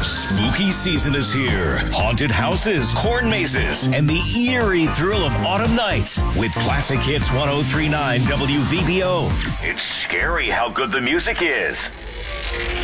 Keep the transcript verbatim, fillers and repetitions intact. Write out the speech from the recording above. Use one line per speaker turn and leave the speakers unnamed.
Spooky season is here. Haunted houses, corn mazes, and the eerie thrill of autumn nights with Classic Hits one oh three point nine W V B O. It's scary how good the music is.